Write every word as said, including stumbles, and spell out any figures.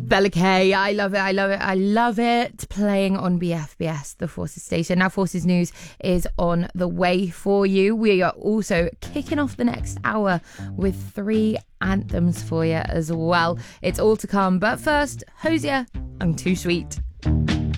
Bella K, I love it, I love it, I love it. Playing on B F B S, the Forces station. Now Forces News is on the way for you. We are also kicking off the next hour with three anthems for you as well. It's all to come, but first, Hosier, I'm Too Sweet.